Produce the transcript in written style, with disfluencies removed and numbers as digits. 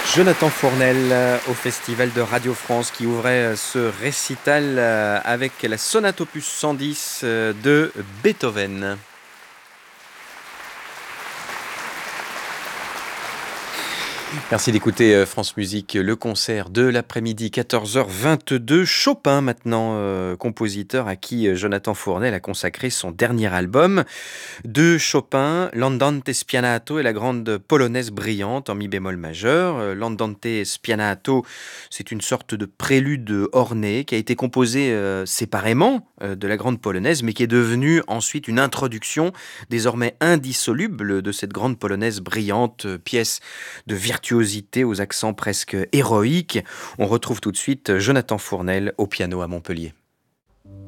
Jonathan Fournel au Festival de Radio France qui ouvrait ce récital avec la sonate opus 110 de Beethoven. Merci d'écouter France Musique, le concert de l'après-midi 14h22. Chopin maintenant, compositeur à qui Jonathan Fournel a consacré son dernier album. De Chopin, l'Andante Spianato et la grande polonaise brillante en mi bémol majeur. L'Andante Spianato, c'est une sorte de prélude orné qui a été composé séparément de la grande polonaise, mais qui est devenu ensuite une introduction désormais indissoluble de cette grande polonaise brillante, pièce de virtuosité aux accents presque héroïques. On retrouve tout de suite Jonathan Fournel au piano à Montpellier.